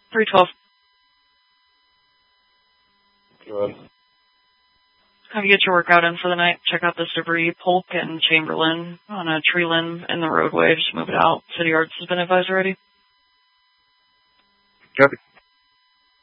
312. Go ahead. Have you get your workout in for the night? Check out this debris, Polk and Chamberlain, on a tree limb in the roadway. Just move it out. City Arts has been advised already. Copy.